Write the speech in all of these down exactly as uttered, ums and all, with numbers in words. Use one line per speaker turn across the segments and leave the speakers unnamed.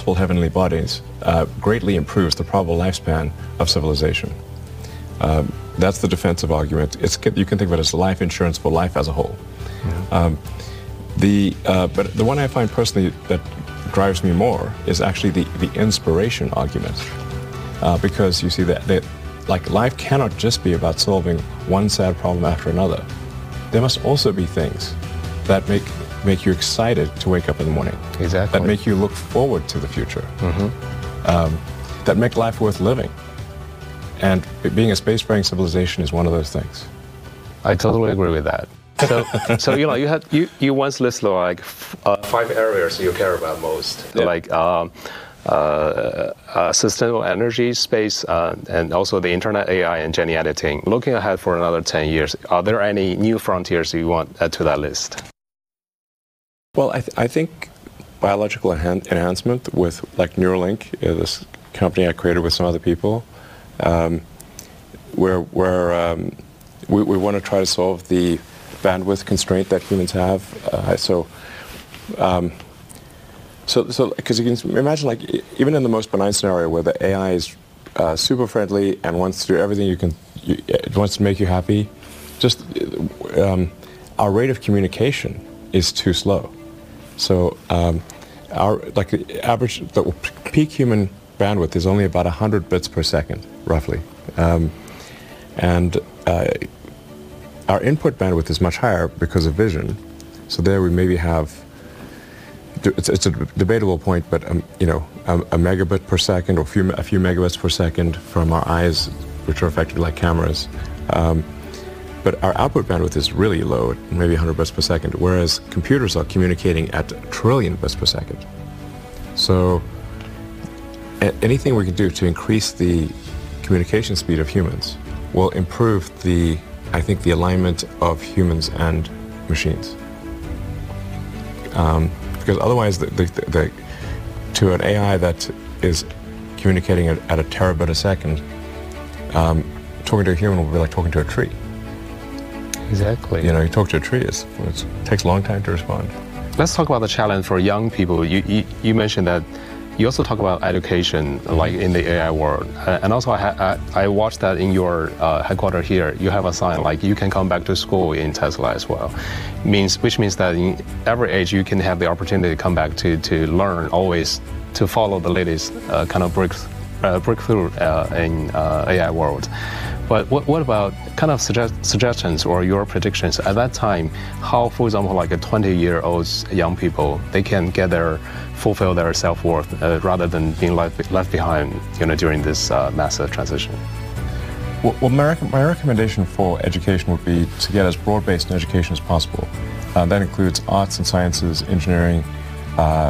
multiple heavenly bodies uh, greatly improves the probable lifespan of civilization. Um, that's the defensive argument. It's, you can think of it as life insurance for life as a whole. Yeah. Um, the, uh, but the one I find personally that drives me more is actually the, the inspiration argument. Uh, because you see that, that like life cannot just be about solving one sad problem after another. There must also be things that make make you excited to wake up in the morning.
Exactly.
That make you look forward to the future. Mm-hmm. um, that make life worth living. And being a spacefaring civilization is one of those things.
I totally agree with that. So, so you know, you had you, you once listed like f- uh, five areas you care about most, yeah. like um, uh, uh, sustainable energy, space, uh, and also the internet, A I, and gene editing. Looking ahead for another ten years, are there any new frontiers you want to add to that list?
Well, I, th- I think biological enhan- enhancement with like Neuralink, uh, this company I created with some other people, um, where where um, we, we want to try to solve the bandwidth constraint that humans have. Uh, so, um, so, so, because you can imagine, like, even in the most benign scenario where the A I is uh, super friendly and wants to do everything you can, you, it wants to make you happy. Just um, our rate of communication is too slow. So, um, our like the average, the peak human bandwidth is only about one hundred bits per second, roughly, um, and uh, our input bandwidth is much higher because of vision. So there we maybe have, it's, it's a debatable point, but um, you know, a, a megabit per second or a few, a few megabits per second from our eyes, which are affected like cameras. Um, but our output bandwidth is really low, maybe one hundred bits per second, whereas computers are communicating at a trillion bits per second. So a- anything we can do to increase the communication speed of humans will improve the, I think, the alignment of humans and machines. Um, because otherwise, the, the, the, to an A I that is communicating at, at a terabit a second, um, talking to a human will be like talking to a tree.
Exactly.
You know, you talk to a tree, it's, it takes a long time to respond.
Let's talk about the challenge for young people. You, you, you mentioned that you also talk about education, like in the A I world. Uh, and also, I, ha- I, I watched that in your uh, headquarters here, you have a sign like you can come back to school in Tesla as well. Means, which means that in every age you can have the opportunity to come back to, to learn, always to follow the latest uh, kind of break, uh, breakthrough uh, in uh, A I world. But what, what about kind of suggest, suggestions or your predictions at that time? How, for example, like a twenty-year-old young people, they can get their fulfill their self-worth uh, rather than being left left behind, you know, during this uh, massive transition?
Well, well my, rec- my recommendation for education would be to get as broad-based an education as possible. Uh, that includes arts and sciences, engineering, uh,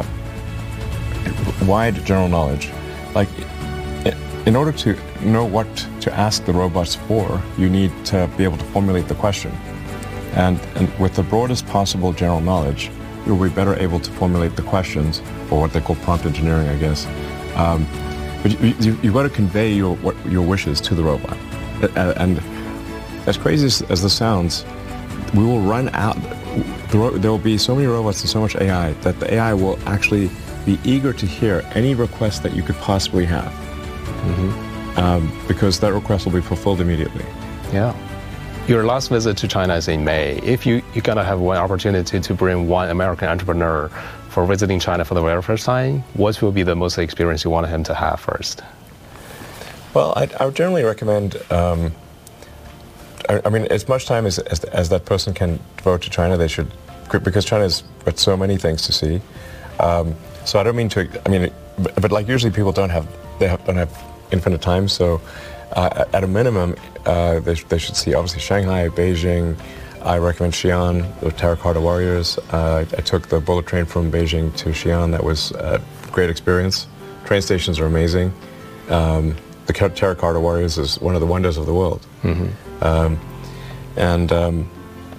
wide general knowledge. Like, in order to know what to ask the robots for, you need to be able to formulate the question. And, and with the broadest possible general knowledge, you'll be better able to formulate the questions, or what they call prompt engineering, I guess. Um, but you, you, you've got to convey your, what, your wishes to the robot. And as crazy as, as this sounds, we will run out. There will be so many robots and so much A I that the A I will actually be eager to hear any request that you could possibly have. Mm-hmm. Um, because that request will be fulfilled immediately.
Yeah. Your last visit to China is in May. If you, you're going to have one opportunity to bring one American entrepreneur for visiting China for the very first time, what will be the most experience you want him to have first?
Well, I, I would generally recommend, um, I, I mean, as much time as, as as that person can devote to China, they should, because China has got so many things to see. Um, so I don't mean to, I mean, but, but like usually people don't have, they have, don't have infinite time, so uh, at a minimum, uh, they, they should see obviously Shanghai, Beijing. I recommend Xi'an, the Terracotta Warriors. Uh, I took the bullet train from Beijing to Xi'an. That was a great experience. Train stations are amazing. Um, the Terracotta Warriors is one of the wonders of the world. Mm-hmm. Um, and um,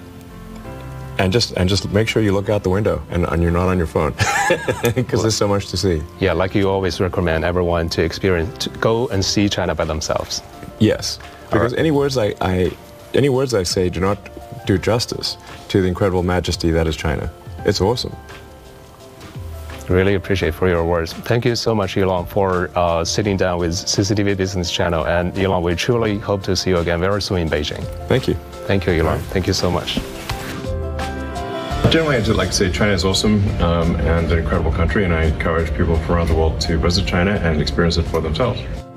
and just and just make sure you look out the window and, and you're not on your phone, because there's so much to see.
Yeah, like you always recommend everyone to experience, to go and see China by themselves.
Yes, because right. any words I, I any words I say do not do justice to the incredible majesty that is China. It's awesome.
Really appreciate for your words. Thank you so much, Elon, for uh, sitting down with C C T V Business Channel. And Elon, we truly hope to see you again very soon in Beijing.
Thank you.
Thank you, Elon. Thank you so much.
Generally, I'd just like to say China is awesome um, and an incredible country, and I encourage people from around the world to visit China and experience it for themselves.